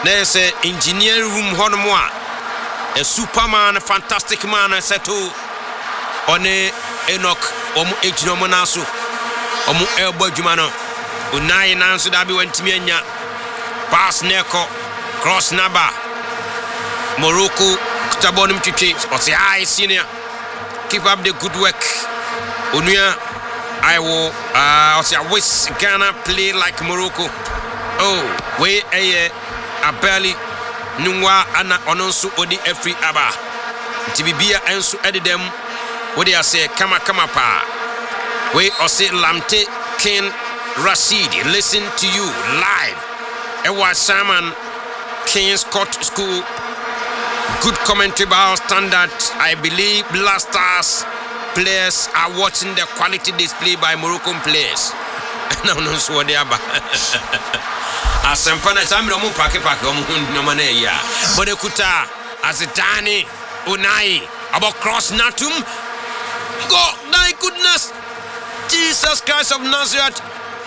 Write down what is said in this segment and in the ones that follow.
There's an engineer room honmoa. A superman, a fantastic man, I said to One Enoch, Omu Ejinomonasu, Omu Elbo Jumano, Unai Nansu Dabi went to Mienya, Pass Neko, Cross Naba, Morocco, Kutabonim Chichi, or say I senior. Keep up the good work. Unia, I will say I wish Ghana play like Morocco. Oh, we a barely Nungwa ana ononsu odi every aba. Tibibia ensu edidem. What they say, kama pa. We ose Lamte King Rashid. Listen to you live. Ewa Shaman King's Court School. Good commentary about standard. I believe Blasters players are watching the quality display by Moroccan players. No, so they are. Asampana Samra mu pake no mane ya. Bodekuta Azitani Unai about cross Natum. Go, my goodness. Jesus Christ of Nazareth.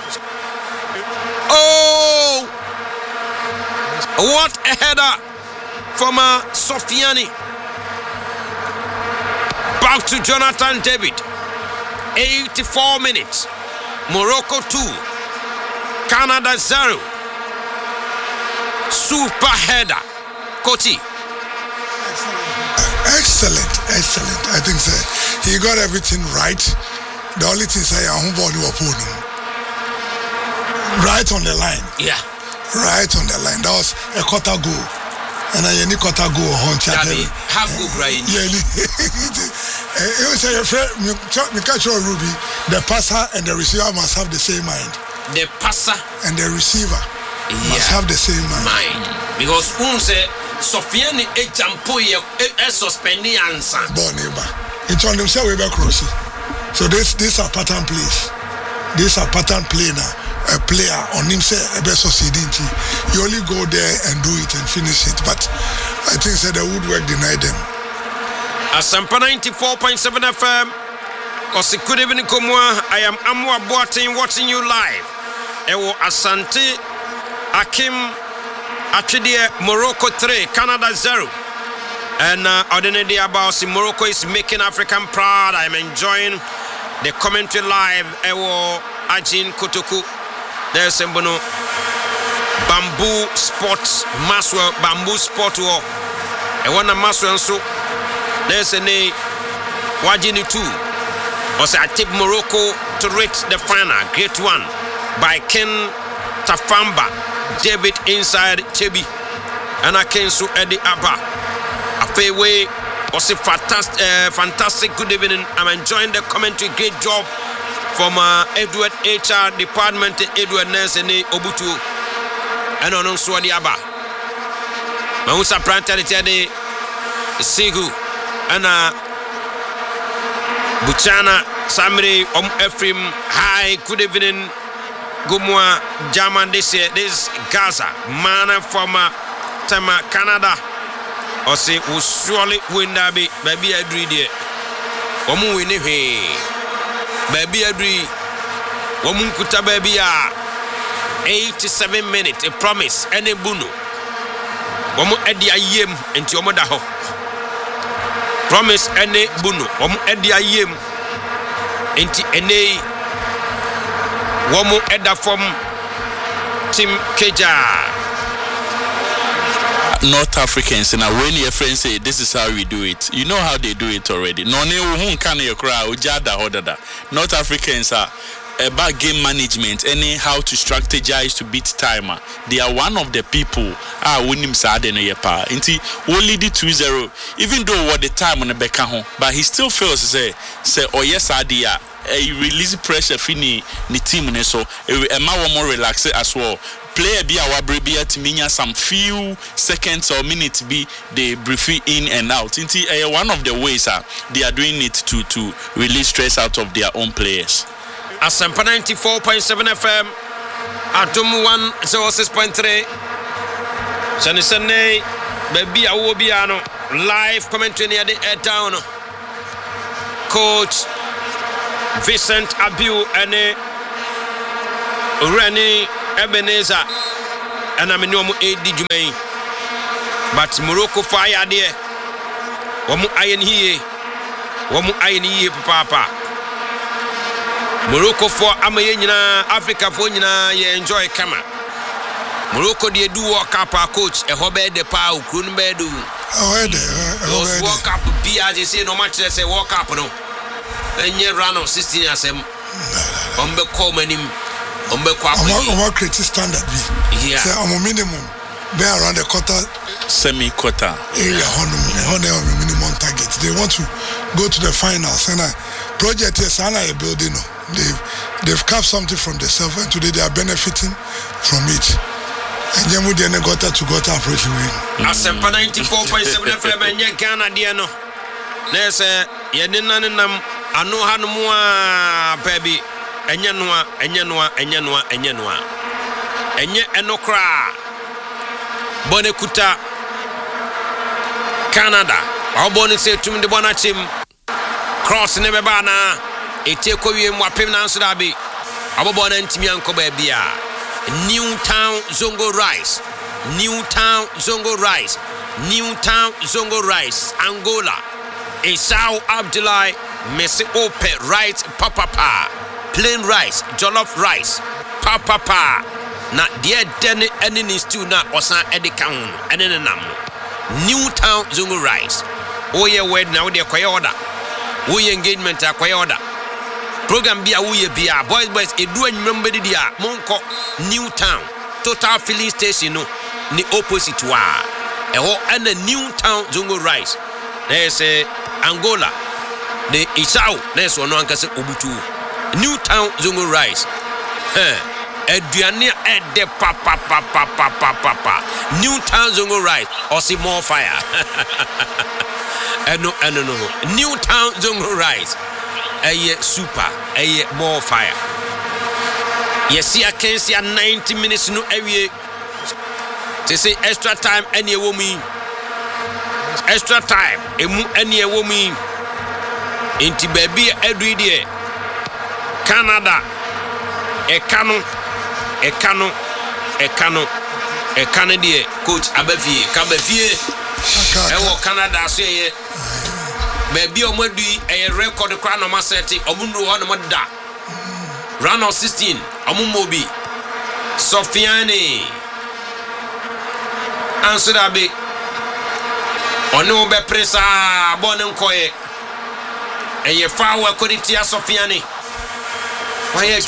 Oh, what a header from Sofiani. Back to Jonathan David. 84 minutes. Morocco 2. Canada 0. Super header. Koti. Excellent. I think so. He got everything right. The only thing is right on the line. Yeah. Right on the line. That was a quarter goal. And I any quarter goal on half goal right. Yeah. It was a friend Ruby. The passer and the receiver must have the same mind. The passer and the receiver must have the same mind. Because say Sofiani suspending answer. Neighbor. It's on themselves we back crossing. So this are pattern plays. These are pattern play now. A player on himself a best succeeding. You only go there and do it and finish it. But I think that the woodwork denied them. Asampa 94.7 FM. Good evening, Komwa. I am Amwa Boateng watching you live. Ewo Asante Akim Atridie Morocco 3, Canada 0. And ordinary about Morocco is making African proud. I'm enjoying the commentary live. Ewo Ajin Kotoku. There's Sembono Bamboo Sports Maswell Bamboo Sport War. I want a Maswell so there's a name Wajini 2. Also I tip Morocco to reach the final. Great one by Ken Tafamba. David inside Chebi. And I can so Eddie Abba. A fairway was a fantastic good evening. I'm enjoying the commentary. Great job from Edward HR Department, Edward Nelson Obutu, and on Swadi Abba. Mahusa Prantality Sigu, and Buchana Samri Ephraim. Hi, good evening. Gumwa German this Gaza, man from Tama, Canada. Or say, will surely win that baby I dream it. Omu win it. Baby Adri, woman kuta baby 87 minutes, a promise, and a bunu. Woman edi ayem into your mother. Promise and a bunu, woman edi ayem into a woman edda from Team Keja. North Africans and when your friends say this is how we do it, you know how they do it already. No ne can you cry North Africans are about game management and how to strategize to beat timer. They are one of the people winning sad in a pa. Inti only the 2-0, even though what the time on the back home, but he still feels say oh yes idea. Release pressure fini ni team ne so e more relax as well. Player be our bribia to minya some few seconds or minutes be they brief in and out. Inti one of the ways they are doing it to release stress out of their own players. Asampa 94.7 FM Atum 106.3 Sanisane baby awobiano live commentary near the air town. Coach Vincent Abiu and Rani Ebenezer and I'm in Edi Jumei. but Morocco fire there. Womu ayen here. Womu ayen here papa. Morocco for amaye nyina Africa for nyina ye enjoy kama. Morocco they do World Cup coach e hobe de pa ukrun be do. World Cup PRG say no match say World Cup no. Enye round of 16 asem. Ombe call manim. Ombe kwa our create standard be. Say am minimum be around the quarter semi-quarter area on minimum target. They want to go to the finals and project is a building. They've carved something from themselves and today they are benefiting from it. And then we then got to approach win. Asempa 94.7 FM and Ghana Diano. There's a Yadinanam Anu Hanumua baby. Enyanwa. Enye enokra. Bonekuta Canada. Our bonnet said to me the bonachim. Cross never bana. A takeaway mwapim na Sudabi. Our bonnet Timianko Babia. Newtown Zongo Rice. Newtown Zongo Rice. Newtown Zongo Rice. Angola. Esau Abdullah. Messi Ope Rice Papa. Plain rice. Jollof rice. Papa. Na dear Denny any stew na osan edika hu ene nam Newtown Zongo Rice. Oh yeah word now they kwaya order. Oh yeah engagement akwaya order. Program bia wo ye bia boys edu anwumbe di dia monko Newtown Total Filling Station no ni opposite wa. Eho ene Newtown Zongo Rice. There's Angola. The Isao there's one ankase obutu. Newtown Zongo Rice. Eduane ede papa Newtown Zongo Rice or see more fire. No Newtown Zongo Rice super more fire. Yes, see I can see 90 minutes no every to say extra time any woman extra time any woman into baby every day Canada Ekano die coach Abafie Kabafie ewo Canada so ye baby omadu e record kwa no ma set omunro ho no da round of 16 omumobi Sofiane answer that be onu be presa bonen koye eye fawa koditia Sofiane Why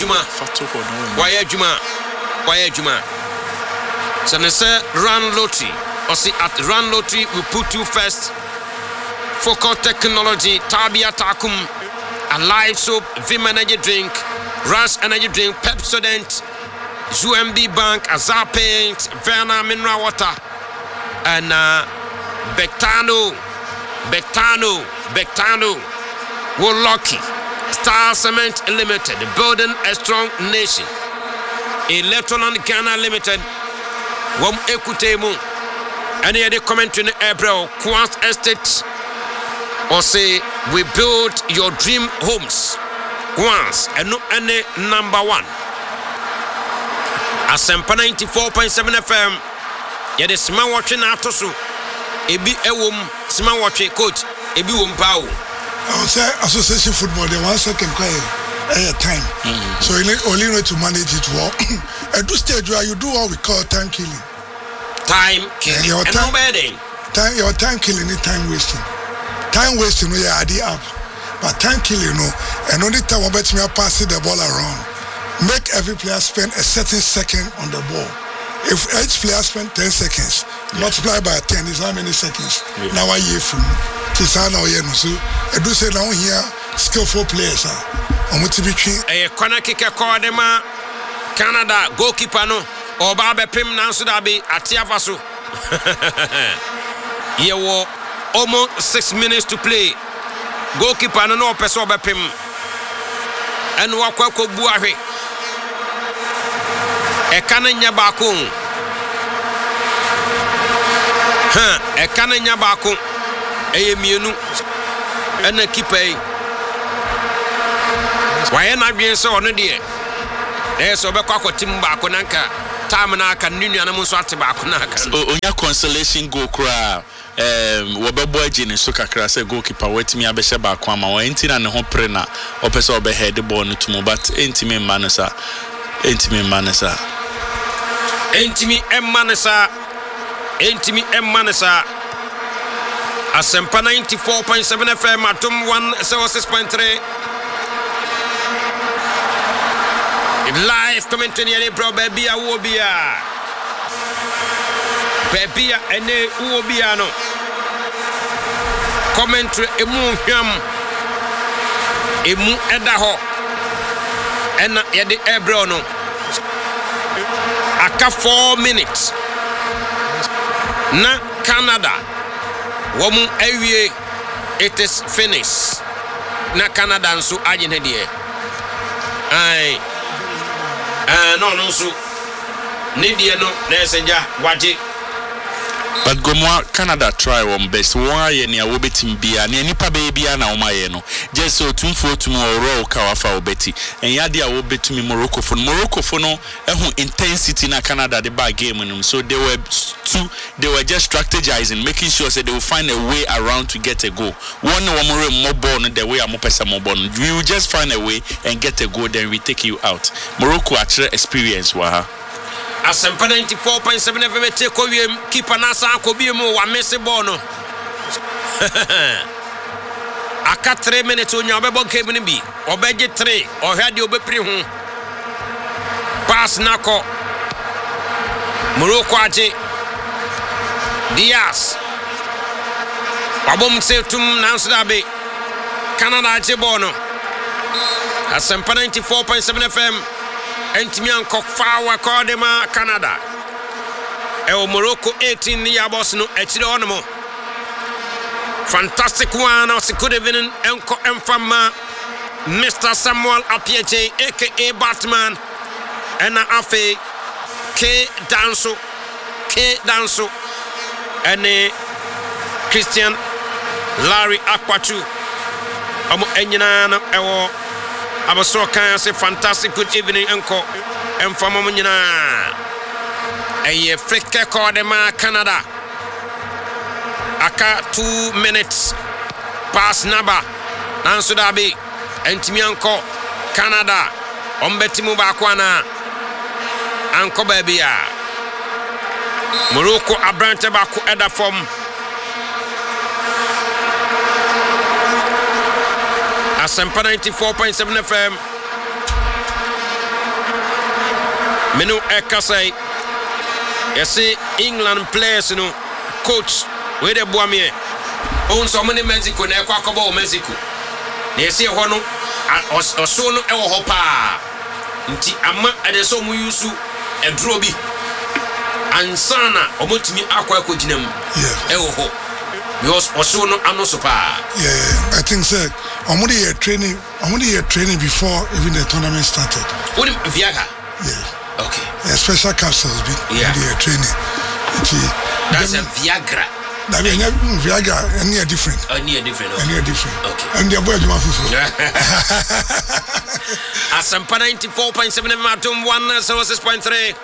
Juma? So they say Run Lottery. Or see at Run Lottery we put you first. Focal technology, Tabia Takum, a live soap, Vim energy drink, Rush energy drink, Pepsodent, ZUMB Bank, Azar Paint, Verna Mineral Water, and Bectano, Lucky. Star Cement Limited, building a strong nation. Electron Ghana Limited, Wom Ekutemu, any other commentary in April, Quant Estate, or say, we build your dream homes once and no any number one. Asempa 94.7 FM, yet the smart watching Atosu, Ebi Ewum, smart watching coach, Ebi Wumpao. I would say association football, the 1 second time. So you only need to manage it well. At this stage where you do what we call time killing. Time killing. Your time killing is time wasting. Time wasting, we are the up. But time killing, and only time I bet me passing the ball around. Make every player spend a certain second on the ball. If each player spend 10 seconds, multiply by 10 is how many seconds? Now I hear from Tisana or Yenusu. I do say now here skillful players are on a corner kicker called them Canada goalkeeper no or Baba Pim Nansudabi at Tiavasu. Here were almost 6 minutes to play. Goalkeeper no person Pim and Wakako Buahi. Ekanenya Bakun. Ekanenya Bakun. Mienu and a keeper. Why not being so on the dear? There's a Bako Timba Konanka. time na aka nunu na mo so ate ba ko na aka onya consolation goal kra wobebo agi ne so kakra say goalkeeper wetimi abehye ba ko ama wa enti na ne ho pre na opese obe head ball no tumo but entimi manasa Asempa 94.7 FM atom 106.3 live commentary any bro baby a wobia ene wobia no commentary emu hwam emu eda ho ena yede ebro no aka 4 minutes na Canada womu awie it is finished na Canada nso agene de ai no so ne de no na eseja waje but Gomwa Canada try one best why ye a wobetim bia na nipa bia na omaye no just so tumfo tum oro ka wafa obeti en yade a wobetumi Morocco for no ehu intensity na Canada the bad game no so they were just strategizing making sure say they will find a way around to get a goal one more ball no the way amopesa more ball we will just find a way and get a goal then we take you out Morocco actually experience wa Asempa 94.7 FM take owiem keeper na sa akobie mu wa messe ball no aka 3 minutes onya obebo game ni bi obeje 3 ohwade obepri ho pass nako Morocco aje Diaz wabom setum nansudabe Canada aje ball no Asempa 94.7 FM Entimian Kokfawa Kodema Canada Morocco 18 ni yabos no echire onomo fantastic one also could have been enko enfama Mr. Samuel Apieche aka Batman and afe K Danso and Christian Larry Akpatu omo enyina no ewo Abaso kan say fantastic good evening enko enfama mo nyina eye frike ko de ma Canada aka 2 minutes pass naba nanso da be entimi anko Canada ombetimu ba kwa na anko ba bia Morocco abrante ba ko eda form Asempa 94.7 FM Menu ekasai yesi England players no coach we de boamie on so many Mexico na ekwa kobo Mexico na yesi ho no oso no ewo ho pa nti ama adeso mu yusu edro bi ansana omotimi akwa akojinam ewo ho because oso no anoso pa I think so omudi here training before even the tournament started what Viagra okay special capsules be training that's a Viagra that be Viagra any different okay and the boy Juma Fufu Asempa 94.7 Matum 106.3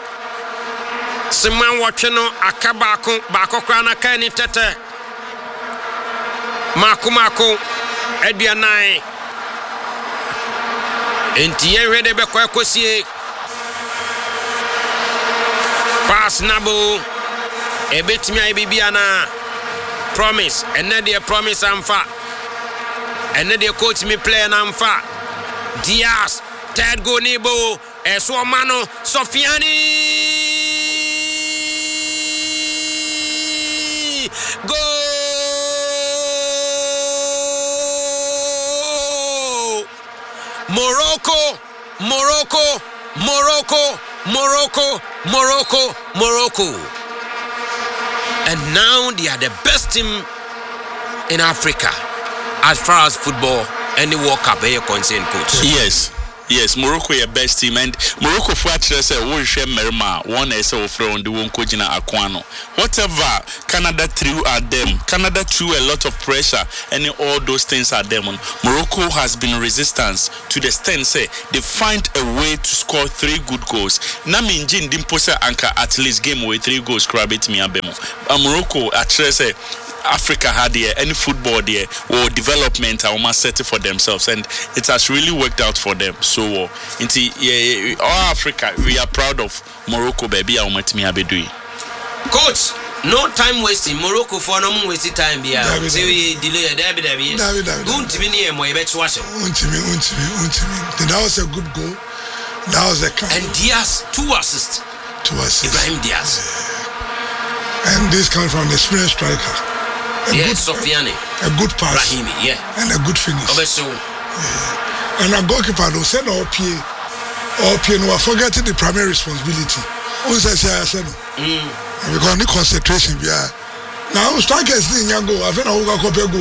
Siman watche no akabako bako kwa na kani tete Mako Edianai Enti yehwede be kwa kosie pass nabo ebetimi ai bibia na promise ene de promise amfa ene de coach me player na amfa Diaz third goal nibo eso mano Sofiani goal Morocco. And now they are the best team in Africa as far as football and the World Cup are concerned, coach. Yes. Yes, Morocco is best team, and Morocco for actress Merma, one is over on the Wonkojina Aquano. Whatever Canada threw at them, Canada threw a lot of pressure, and all those things are them. Morocco has been resistance to the extent say they find a way to score 3 good goals. Namin Jin Dimposa Anka at least game with 3 goals, Krabit Miabemo. Morocco actress Africa had there any football there or development are almost set for themselves, and it has really worked out for them. So all Africa, we are proud of Morocco, baby. Coach, no time wasting. Morocco for no more wasting time. Delay. That was a good goal. That was a comeback. And Diaz 2 assists. 2 assists. Ibrahim Diaz. And this comes from the experienced striker. Sofiane. A good pass. Brahimi, and a good finish. And a goalkeeper who said all PA no forgetting the primary responsibility. Who says I said because the concentration we are now strikers in Yango, I think go.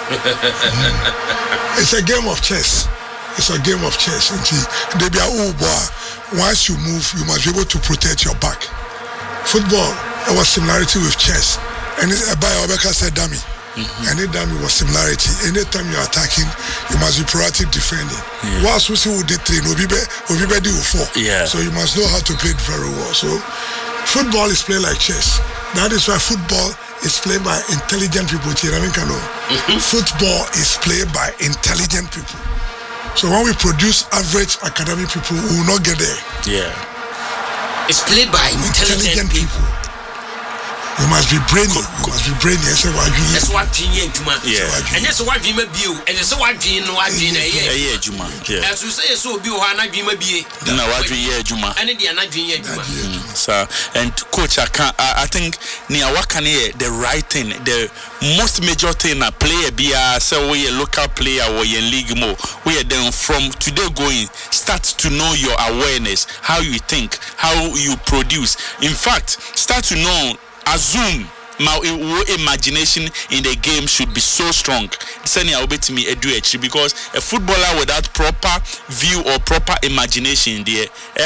It's a game of chess. It's a game of chess. They be once you move, you must be able to protect your back. Football, there was similarity with chess. And by Obeka said dummy. Any dummy was similarity. Anytime you're attacking, you must be proactive defending. Whilst we see who did 3, Obibe do 4. Yeah. So you must know how to play it very well. So football is played like chess. That is why football is played by intelligent people. Football is played by intelligent people. So when we produce average academic people, we will not get there. Yeah. It's played by intelligent people. You must be brainy. You must be brainy. That's what you do. And that's what you may be. And that's what you know. As you say, so be one. I be maybe. No, what you hear, Juma. And they are not doing it, sir. And coach, I think near what can hear the right thing, the most major thing a player be so we a local player or in league more. We are then from today going start to know your awareness, how you think, how you produce. In fact, start to know. Assume my imagination in the game should be so strong. Because a footballer without proper view or proper imagination there,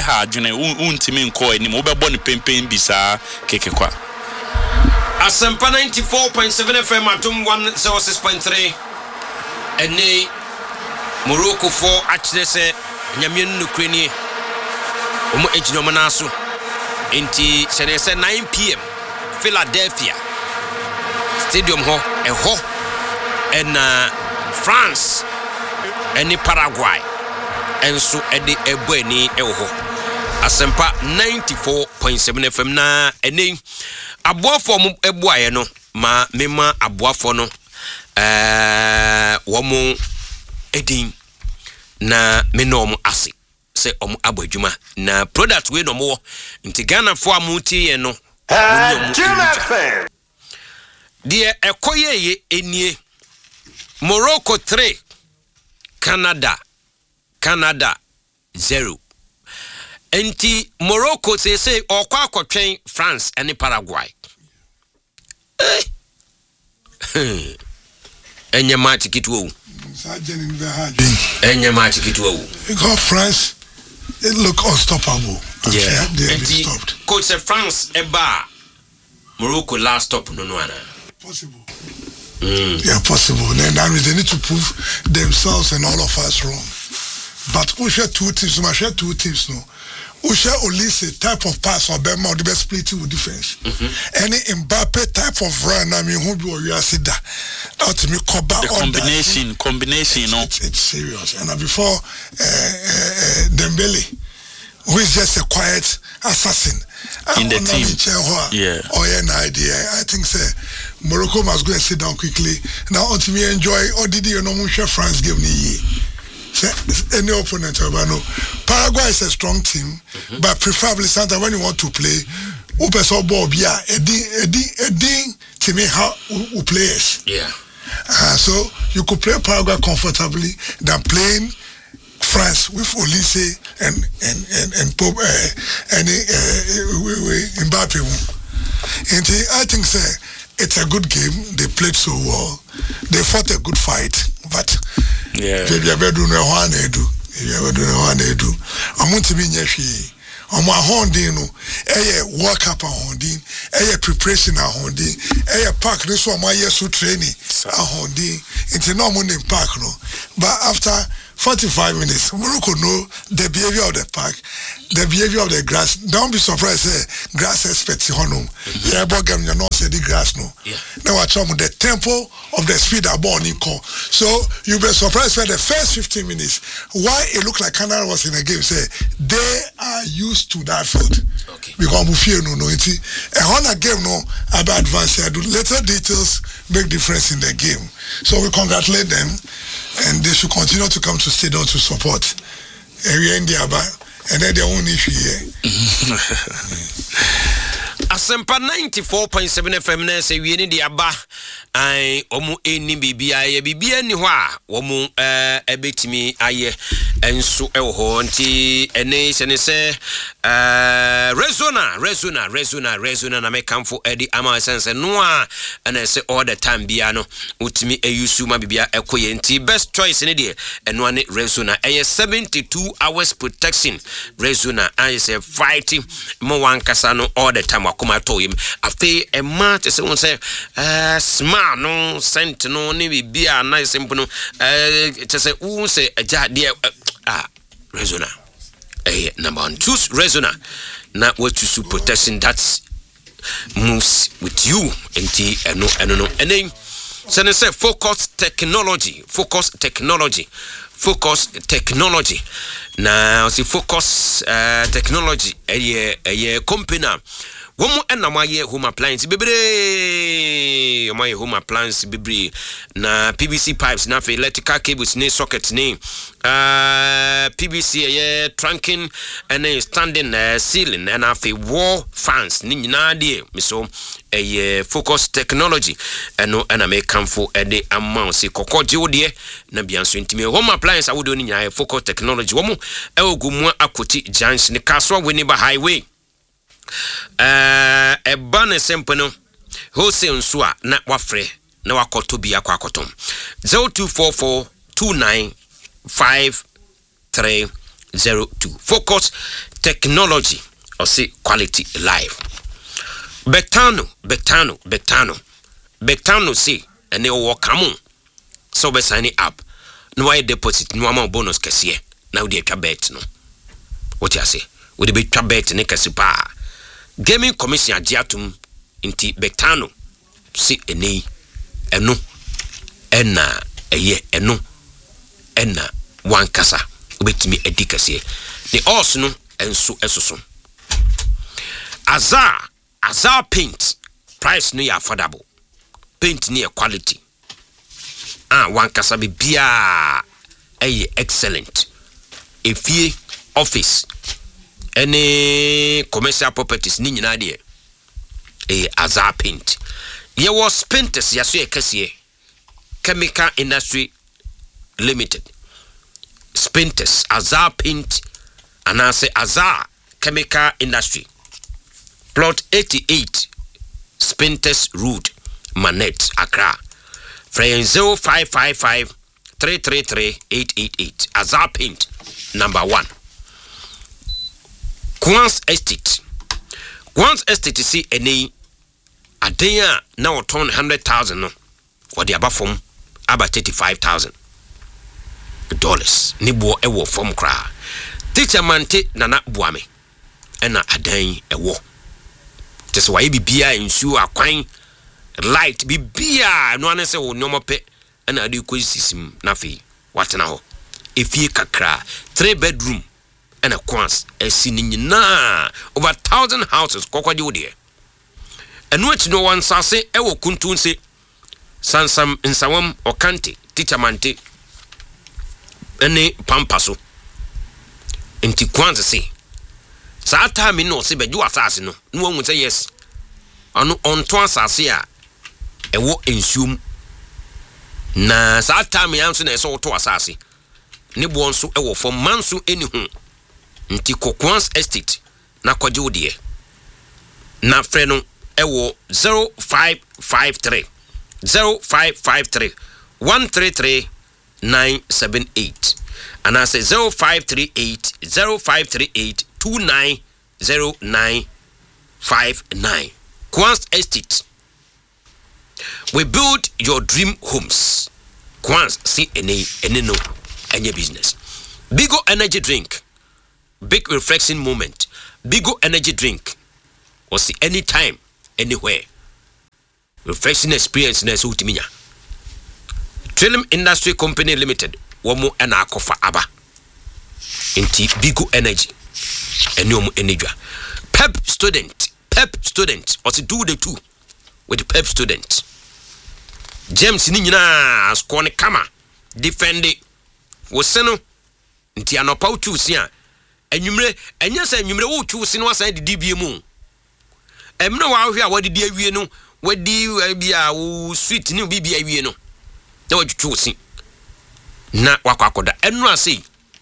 Asempa 94.7 FM Atum 106.3 and Morocco 4 actually say Nyamian Ukraine Omo Ejnomanaso inti senese 9 p.m. Philadelphia Stadium and France and Paraguay and so at the Ebony Asempa 94.7 FM na ene aboa for eboa no ma mema aboa for no womo edin na menom ase se abadwuma na product we no mo nti Ghana for amuti ye no die ekoye enie Morocco 3 Canada 0 enti Morocco say okwa akotwen France and Paraguay enye match kitwo because France it look unstoppable. Yeah, they be stopped. Coach France eba Morocco last stop no possible. Yeah, possible. Then that means they need to prove themselves and all of us wrong. But we share 2 teams, we share 2 teams no. We share only a type of pass or better or the best split with defense. Any Mbappe type of run, I mean, who do you see that? To me, the combination, you know, it's serious. And before Dembele, who is just a quiet assassin in the team, an idea. I think Morocco must go and sit down quickly. Now, to me, enjoy. Or did you know France give me? Any opponent, Paraguay is a strong team, but preferably sometimes when you want to play, to me how who players. Yeah. So you could play Paraguay comfortably than playing France with Olise and Mbappe. And I think it's a good game. They played so well. They fought a good fight, but Yeah, we do know what they do. I want to be near ọmọ ahọ́ndín no ẹyẹ world cup ahọ́ndín ẹyẹ preparation ahọ́ndín ẹyẹ park ní sọ ọmọ ayẹ so training ahọ́ndín nti náà ọmọ ní park no but after 45 minutes Morocco know the behavior of the park, the behavior of the grass. Don't be surprised grass experts honum yeah but game you know say the grass no now I tell the tempo of the speed are born in call. So you be surprised for the first 15 minutes why it looked like Canada was in a game say they are used to that field because we fear no it's a Honda game no about advance do little details make difference in the game. So we congratulate them and they should continue to come to stadium to support area in the Aba and then their own issue here. Asempa 94.7 FM na se wie ni de aba ai omu eni bibia ye bibia ni ho a omu ebetimi aye enso e ho nti ene se Rezona na mekamfo edi ama sense no a na se all the time bia no utimi eyusu ma bibia ekoye nti best choice ni de eno ane Rezona 72 hours protection. Rezona I say fighting mo wankasa no all the time akoma to him after a month say won say smart no sent no ni bibia na simple no to say who say aja there Rezona number 1 choose Rezona na what to protection that moves with you enti eno no and then say focus technology now see focus technology a company womu enamaye home appliance bebre my home appliance bebre na PVC pipes na electrical cables ni socket ni PVC trunking and standing ceiling and afi wall fans ni nyina de so focus technology eno na me kamfo ede amount se kokoje wode na bianso ntime home appliance awodo ni nyina focus technology womu ogumu akoti junction ni Kaswa Winneba highway bane sempono hose nso a na wafre na wakoto bia kwa akotom 0244295302 focus technology or say quality life. Betano say ene wo kamo so be sign up no why deposit no amount bonus kese na we dey twa bet no what you say we dey twa bet ne kese pa gaming commission agiatum inti Betano si eni eno ena eno ena wankasa obetimi edikase the also no enso esoso Azar paint price no affordable paint near quality wankasa be bia excellent efie office any commercial properties ni nyina de Azar paint ye was painters yaso ekase chemical industry limited Spinters Azar paint and I say Azar chemical industry plot 88 Spinters Road Manet Accra Frame 0555 333 888 Azar paint number 1 Quans Estate see any a day now turn 100,000 no for the above form about $35,000 nibo ewo form kra teacher mante nana buame ena adan ewo tese waye bibia insu akwan light bibia no ane se wo nyomo pe ena ade ko sisim na fe watena ho efie kakra 3 bedroom ena kwans esini nyina over 1,000 houses kokwaje wode enu achi no wan sase ewo kuntunse sansam nsawam okante teacher mante ene pampaso enti kwanza se saa time no se beju asase no no won say yes ano onto asase a ewo ensuom na saa time yanso na eso to asase ne bo nso ewo fom manso eni hu nti Kokwans Estate na kwaje wode na frɛ no ewo 0553 133 978 and I say 0538 290959. Quans Estate. We build your dream homes. Quans see any no any business. Bigo energy drink. Big reflection moment. Bigo energy drink. Or see anytime, anywhere. Reflection experience na so utiminya. Trillium Industry Company Limited. Womo ena akofa aba. Inti Bigo energy. Enyomu enijwa. Pep student. Or to do the two with the pep student. James ni nyina score kama defend wo se no nti anopa wo choose a enwumre enya sa enwumre wo choose no asan didi bie mu emne wa ahwe a wadidi awie no wadi bia wo sweet ni bibia awie no na wo choose na wakwakoda enu ase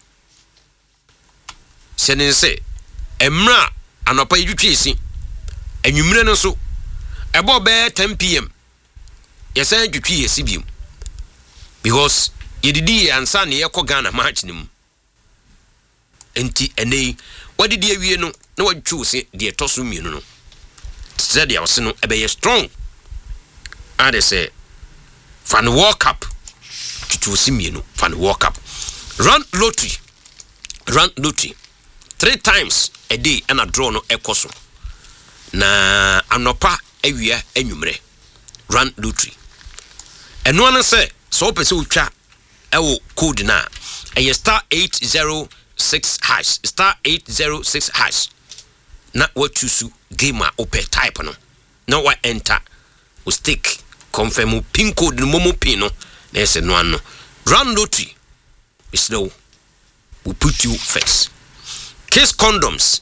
senense emra anopa yitwisi enwumre no so ebo be 10 pm yes I twitwi yesibium because yedidi ansa ne yekọ Ghana match nim enti enei wadidi awie no na wadwu se de etoso mienu no said ya wose no ebe strong and say fan World Cup twitwu se mienu fan World Cup run lottery 3 times a day and a draw no ekoso na anopa awia enwumre run lottery. And one say so person utwa ewo code na e star 806 hash na what choose gamer open type no na wa enter o stick confirm pin code no momo pin no na say no ano run lottery is no we put you first. Kiss condoms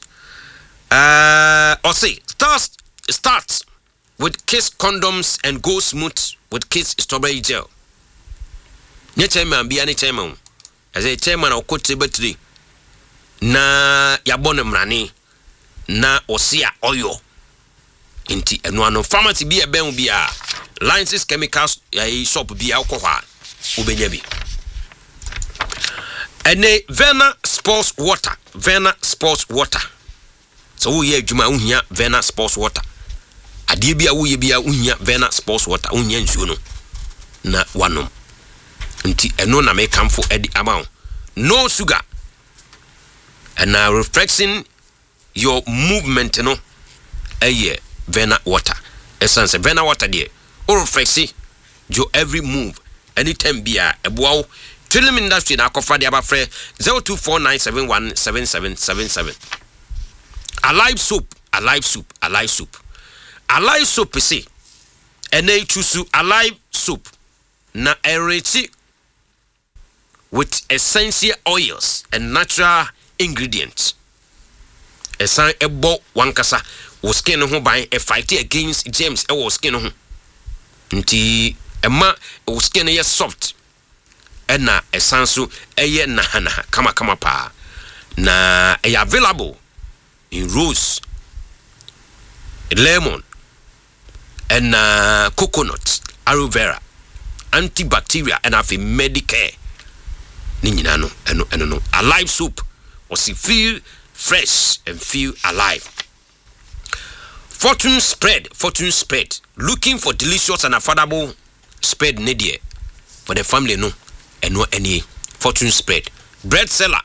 or say start with Kiss condoms and go smooth with Kiss strawberry gel. Nye chairman bi ani chairman. As a chairman okote battery na yabone mrani na osia oyo. Inti eno ano pharmacy bi ebe bi a License Chemicals shop bi alcohol ubenya bi. Ene Vena Sports Water. So wo ye adwuma unhia Vena Sports Water. Adie bia wo ye bia unhia Vena Sports Water unhia nsuo no na wanom. Nti eno na me kamfo edi amount. No sugar. And now reflecting your movement no Vena Water. Essence Vena Water there. O reflexi your every move anytime bia eboa Trillium Industry na kofa de abafre 0249717777. Alive soap say ene chusu alive soap na enrich with essential oils and natural ingredients. Esan ebo wankasa wo skin ho ban e fight against germs e wo skin ho. Nti ema wo skin ye soft ena esanso eye nahana kama pa na e available in rose, lemon and coconut, aloe vera, antibacterial and have a Medicare. Ninina no no alive soup or see feel fresh and feel alive. Fortune spread. Looking for delicious and affordable spread needed for the family no and no any Fortune spread. Bread seller.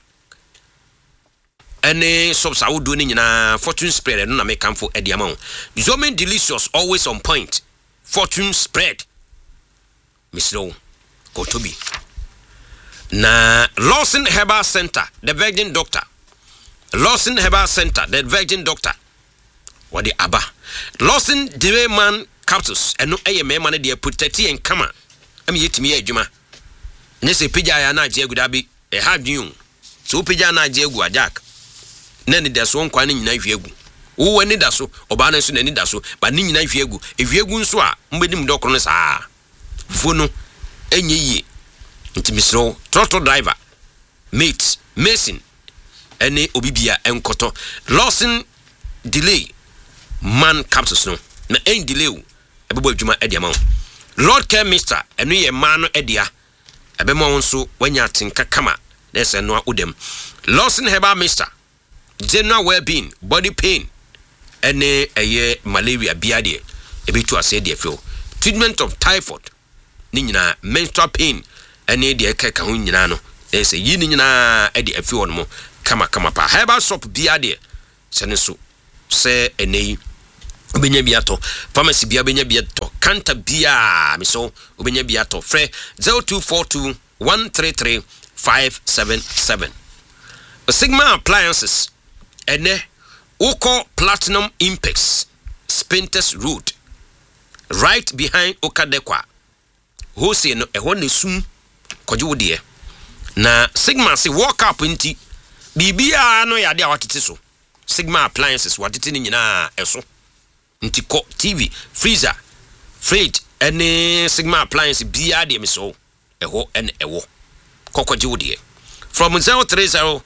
Any subs I would do na Fortune spread and no make come for Eddie amount. Zomen delicious, always on point. Fortune spread. Miss Low, go to be. Na Lawson Herbal Center, the Virgin Doctor. Lawson Herbal Center, the Virgin Doctor. What the Abba? Lawson Dire Man Capsules and no AMA money dear protect and come on. I'm yet me a juma. Nese Pija na Jagudabi, a hard new. So Pija na Jagua Jack. Nani da so nkwa nyina hwiegu wo wani da so oba na so nani da so ba ni nyina hwiegu ehwiegu nso a mbedim dokoro no saa fo no enye yi ntimisro throttle driver mate mason ene obibia enkoto Lawson delay man capsules no na en delay wo ebebo adwuma ediama Lord Care Mister eno ye man no edia ebema won so wanya tenka kama Nese no udem. Lawson Herbal Mixture, general well-being, body pain, ene eye malaria biade. Ebitu ase de feel. Treatment of typhoid, ni nyina menstrual pain, ene de keka ho nyina no. Nese yi ni nyina e de feel no mo kama pa. Herbal soap biade. Sene so se ene obenya biato pharmacy bia obenya biato kanta bia miso obenya biato frɛ 0242 133 577. Sigma Appliances ene Oko Platinum Impex Spintex Road right behind Okadekwa hose no ehɔ ne sum kɔgye wo de na Sigma se walk up nti bibia no yade a watete so Sigma Appliances watete ni nyina eso nti ko TV freezer fridge ene Sigma Appliance bia de miso ehɔ ene ewo kokɔgye wo de from 030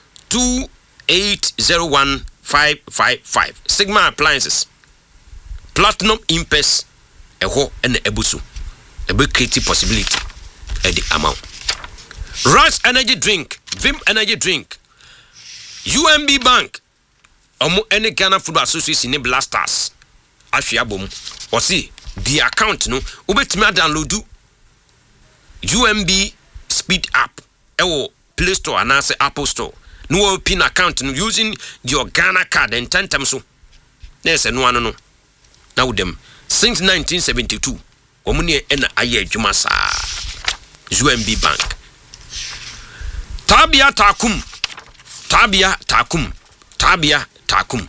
2801 555 Sigma Appliances Platinum Impex ehɔ ene ebusu ebe create possibility at the amount. Rush Energy Drink, Vim Energy Drink, UMB Bank, omo any Ghana Football Association ne Blasters. Afiabom, or see the account no, ubetimi download UMB Speed App, Play Store and answer Apple Store. No pin account no using your Ghana card and 10 times so. There's a no. Now them since 1972, omuni ena aye jumasa UMB Bank. Tabia takum.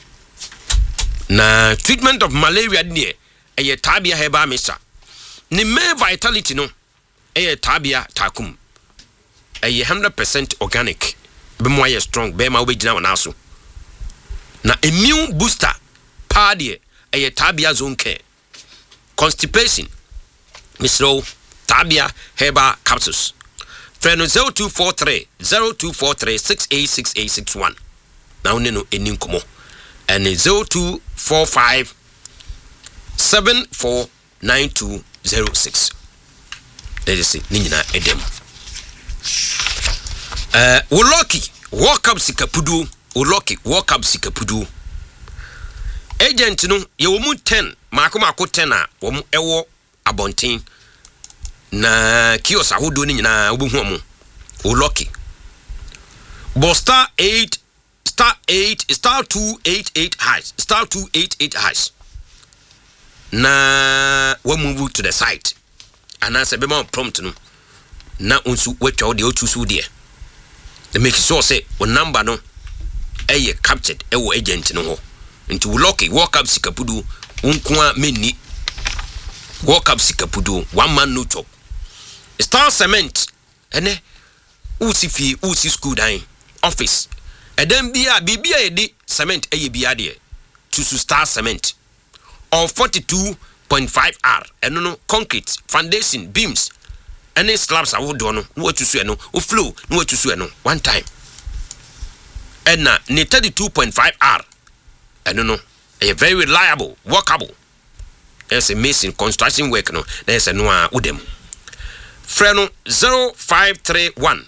Na treatment of malaria ne eye Tabia Herbal Mixture. Ni me vitality no eye Tabia takum. Eye 100% organic. Be mo ye strong be ma obegina wona so. Na immune booster pa de eye Tabia Zone Care. Constipation Misro Tabia Herbal Capsules. Friend 0243 686861. Now neno eninkomo. And 0245 749206. That is it. Nina edem. Uloki walk up sikapudu. Uloki walk up sikapudu. Agent no ye womu 10 mako 10 a womu ewo abonten na kiosk ahodo ni nyina obuhu omo Uloki bo star 288 hash star 288 hash na we move to the site and answer be more prompt no na unsu wetwa wo de otusu de the make sure say o number no eye captured ewo agent no ho nti Uloki walk up sikapudu unkwa menni walk up sikapudu one man no top Star Cement ene usi school dine office edem bibia edi cement eye biade to Star Cement or 42.5 R eno no concrete foundation beams any slabs awodo no no watusu eno o flow no watusu eno one time ena ne 32.5 R eno no a very reliable workable there's a missing construction work no there's a no udem Freno 0531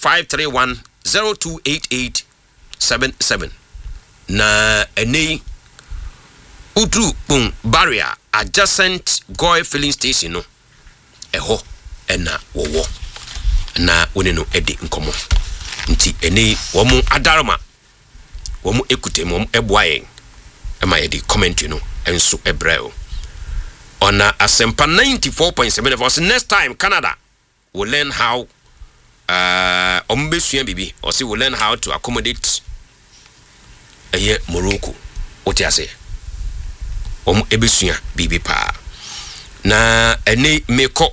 0288 na ene Udu Pung Barrier adjacent Goy filling station no eho ena wowo na wone no edi nkomo nti ene womu adaroma womu ekute mom eboaye ema edi comment no enso ebreo ona Asempa 94.7 for next time Canada will learn how ombesua bibi or say will learn how to accommodate Morocco what you say ebesua bibi pa na ene meko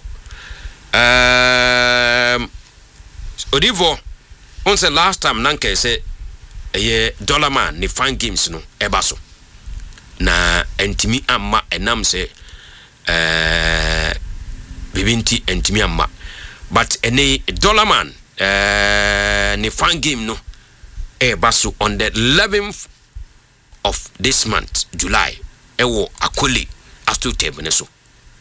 Odivo on say last time nanka say dollar man ni fan games no ebaso na entimi amma enam say bibinti entimi amma but any dollar man ni fan game no basu on the 11th of this month July ewo akole asto table so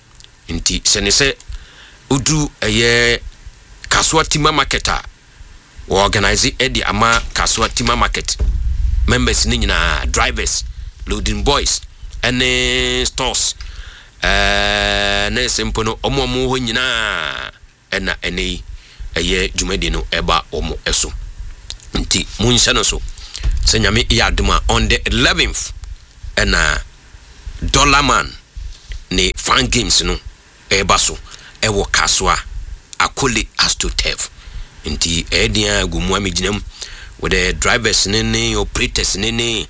nti senese udu kaswa tima marketer organize edi ama Kaswa Tima Market members ni nyina drivers loading boys ene stores na sempo no omo ho nyina ena ene eye dwumadi no eba omo eso nti munhye no so senyame ya aduma on the 11th ena Dollar Man ne fan games no eba so ewo Kaswa Akole Astroturf nti edia gumu amegyinam with the drivers nene operators nene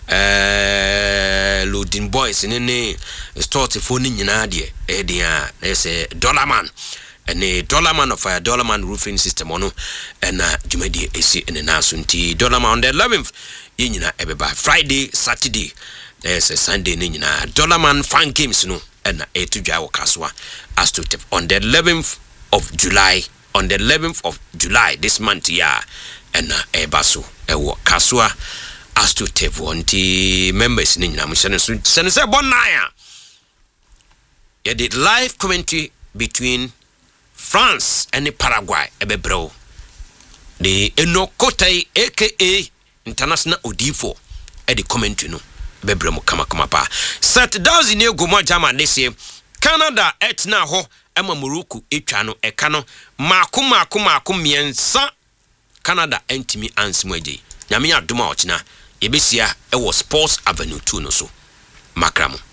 loading boys nene start for ni nyina de edia say Dollar Man and a Dollar Man of a Dollar Man roofing system ono and dwumadi esi ene naso nti Dollar Man on the 11th nyina ebeba Friday Saturday there's a Sunday ni nyina Dollar Man fan games no and etudwa wo Kaswa Astroturf on the 11th of July. On the 11th of July this month yeah and ebaso ewo Kaswa Astroturf nti members ni nyina mo sene se bonaya ya did live commentary between France and Paraguay ebebro the Enokotai aka International Odifo e the commentary no bebre mo kama pa set down in Gomo Jama this year Canada etna ho ema Morocco etwa no eka no maako miensa Canada entimi ansimoje nyame adoma ochina yebesia e wo Sports Avenue 2 no so makramo